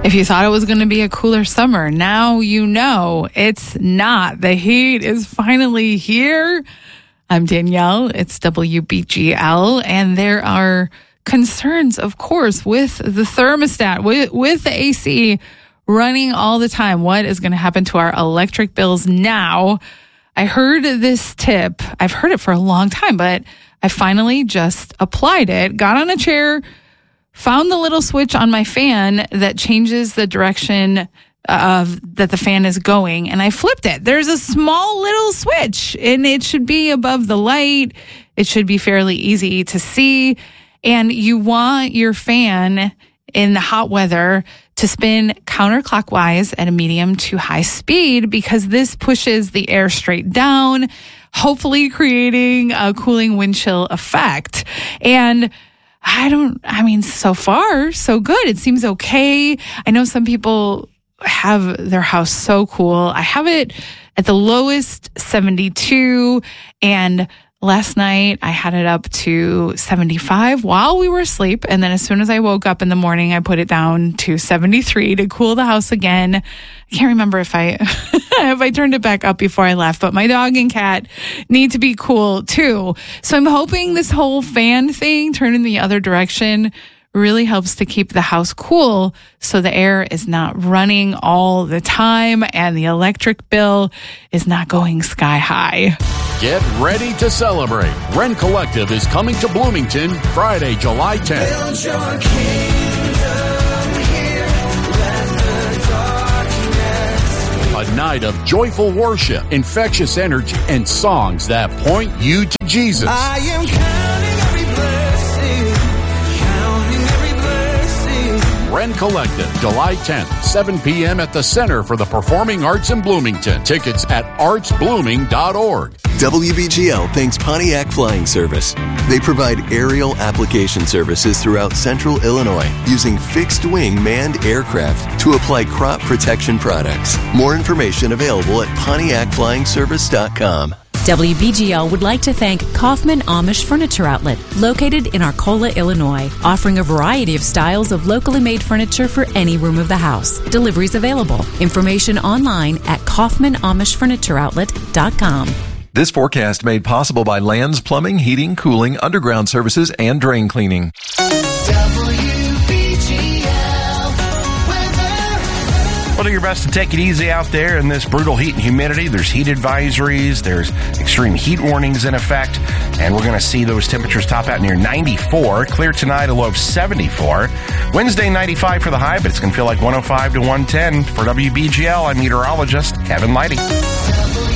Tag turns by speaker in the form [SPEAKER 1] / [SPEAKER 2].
[SPEAKER 1] If you thought it was going to be a cooler summer, now you know it's not. The heat is finally here. I'm Danielle. It's WBGL. And there are concerns, of course, with the thermostat, with the AC running all the time. What is going to happen to our electric bills now? I heard this tip. I've heard it for a long time, but I finally just applied it, got on a chair, found the little switch on my fan that changes the direction that the fan is going, and I flipped it. There's a small little switch, and it should be above the light. It should be fairly easy to see, and you want your fan in the hot weather to spin counterclockwise at a medium to high speed because this pushes the air straight down, hopefully creating a cooling wind chill effect. And so far, so good. It seems okay. I know some people have their house so cool. I have it at the lowest 72, and last night I had it up to 75 while we were asleep. And then as soon as I woke up in the morning, I put it down to 73 to cool the house again. I can't remember if I if I turned it back up before I left, but my dog and cat need to be cool too. So I'm hoping this whole fan thing turning the other direction really helps to keep the house cool so the air is not running all the time and the electric bill is not going sky high.
[SPEAKER 2] Get ready to celebrate. Rent Collective is coming to Bloomington Friday, July 10th.
[SPEAKER 3] Build your kingdom here, let the darkness.
[SPEAKER 2] A night of joyful worship, infectious energy, and songs that point you to Jesus.
[SPEAKER 3] I am counting every blessing, counting every blessing.
[SPEAKER 2] Rent Collective, July 10th, 7 p.m. at the Center for the Performing Arts in Bloomington. Tickets at artsblooming.org.
[SPEAKER 4] WBGL thanks Pontiac Flying Service. They provide aerial application services throughout central Illinois using fixed-wing manned aircraft to apply crop protection products. More information available at PontiacFlyingService.com.
[SPEAKER 5] WBGL would like to thank Kaufman Amish Furniture Outlet, located in Arcola, Illinois, offering a variety of styles of locally made furniture for any room of the house. Deliveries available. Information online at KaufmanAmishFurnitureOutlet.com.
[SPEAKER 6] This forecast made possible by Lands Plumbing, Heating, Cooling, Underground Services, and Drain Cleaning.
[SPEAKER 7] Well, do your best to take it easy out there in this brutal heat and humidity. There's heat advisories. There's extreme heat warnings in effect. And we're going to see those temperatures top out near 94. Clear tonight, a low of 74. Wednesday, 95 for the high, but it's going to feel like 105 to 110. For WBGL, I'm meteorologist Kevin Lighty.